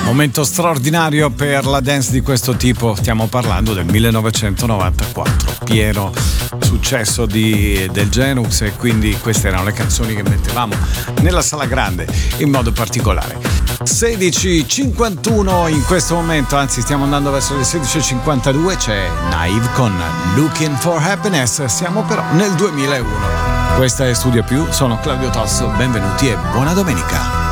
Momento straordinario per la dance di questo tipo, stiamo parlando del 1994, pieno successo del Genux, e quindi queste erano le canzoni che mettevamo nella sala grande in modo particolare. 16:51 in questo momento, anzi stiamo andando verso le 16:52, c'è Naive con Looking for Happiness, siamo però nel 2001. Questa è Studio Più, sono Claudio Tosso, benvenuti e buona domenica.